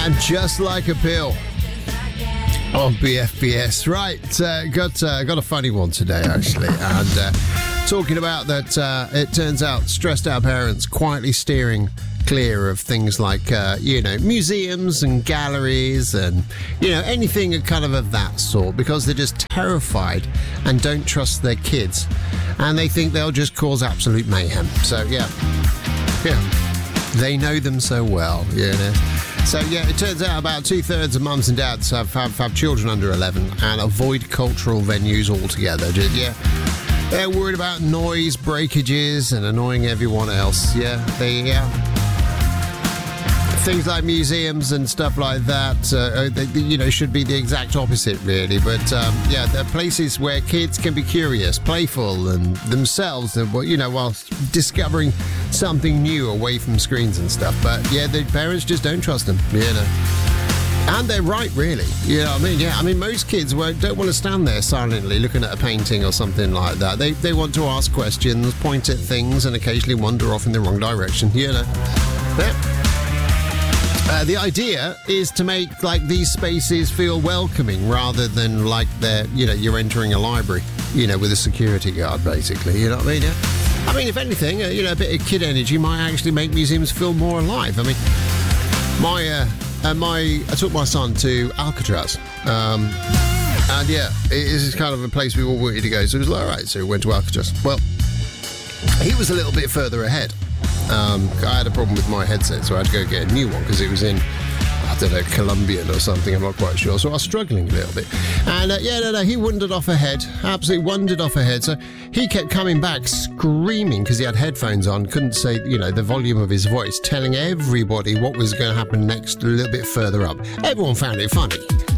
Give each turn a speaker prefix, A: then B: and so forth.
A: And Just Like a Pill on BFBS. Right, got a funny one today, actually. And talking about that, it turns out stressed out parents quietly steering clear of things like, museums and galleries and, anything kind of that sort, because they're just terrified and don't trust their kids. And they think they'll just cause absolute mayhem. So, yeah. They know them so well, So, it turns out about 2/3 of mums and dads have children under 11 and avoid cultural venues altogether. They're worried about noise breakages and annoying everyone else. Things like museums and stuff like that, should be the exact opposite, really. But, they're places where kids can be curious, playful, and themselves, whilst discovering something new away from screens and stuff. But, the parents just don't trust them, And they're right, really. You know what I mean? Most kids don't want to stand there silently looking at a painting or something like that. They want to ask questions, point at things, and occasionally wander off in the wrong direction, The idea is to make these spaces feel welcoming rather than like they're, you're entering a library, with a security guard, basically. You know what I mean? Yeah? If anything, a bit of kid energy might actually make museums feel more alive. I took my son to Alcatraz. And it is kind of a place we all wanted to go. So it was like, all right, so we went to Alcatraz. Well, he was a little bit further ahead. I had a problem with my headset, so I had to go get a new one because it was in, Colombian or something, I'm not quite sure. So I was struggling a little bit. And he wandered off ahead, absolutely wandered off ahead. So he kept coming back screaming because he had headphones on, couldn't say, the volume of his voice, telling everybody what was going to happen next a little bit further up. Everyone found it funny,